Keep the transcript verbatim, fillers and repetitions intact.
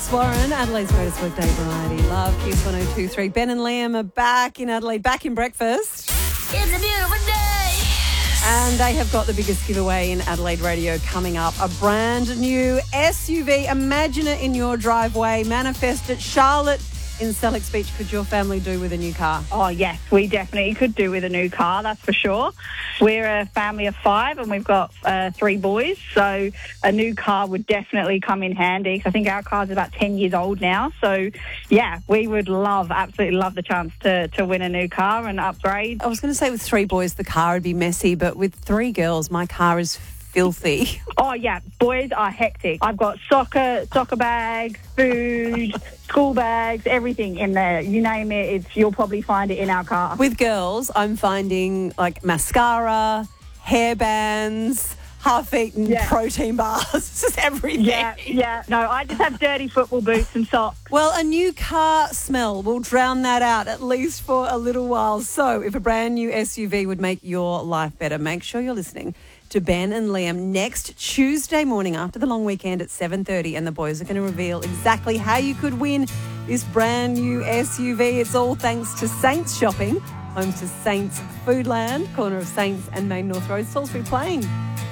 Alex Warren, Adelaide's greatest weekday variety. Love, Kiss one oh two three. Ben and Liam are back in Adelaide, back in breakfast. It's a beautiful day. And they have got the biggest giveaway in Adelaide radio coming up. A brand new S U V. Imagine it in your driveway. Manifest it. Charlotte in Sellex Beach, could your family do with a new car? Oh, yes, we definitely could do with a new car, that's for sure. We're a family of five and we've got uh, three boys, so a new car would definitely come in handy. I think our car's about ten years old now, so yeah, we would love, absolutely love the chance to, to win a new car and upgrade. I was going to say with three boys the car would be messy, but with three girls my car is filthy. Oh, yeah, boys are hectic. I've got soccer, soccer bags, food, school bags, everything in there. You name it, it's you'll probably find it in our car. With girls, I'm finding like mascara, hairbands, half-eaten Yeah. protein bars, just everything. Yeah, yeah. No, I just have dirty football boots and socks. Well, a new car smell will drown that out at least for a little while. So if a brand new S U V would make your life better, make sure you're listening to Ben and Liam next Tuesday morning after the long weekend at seven thirty, and the boys are going to reveal exactly how you could win this brand new S U V. It's all thanks to Saints Shopping, home to Saints Foodland, corner of Saints and Main North Road, Salisbury Plain.